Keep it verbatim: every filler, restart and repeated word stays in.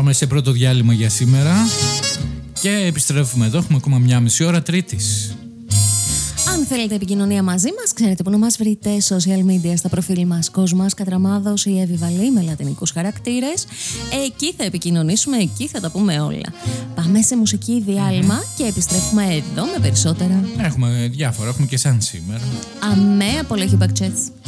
Πάμε σε πρώτο διάλειμμα για σήμερα και επιστρέφουμε εδώ. Έχουμε ακόμα μια μισή ώρα Τρίτης. Αν θέλετε επικοινωνία μαζί μας, ξέρετε που να μας βρείτε social media στα προφίλ μας Κοσμάς Κατραμάδος ή Εύη Βαλή με λατινικούς χαρακτήρες. Εκεί θα επικοινωνήσουμε, εκεί θα τα πούμε όλα. Πάμε σε μουσική διάλειμμα mm-hmm. και επιστρέφουμε εδώ με περισσότερα. Έχουμε διάφορα, έχουμε και σαν σήμερα. Αμέ, απολέχει μπακτσέτς.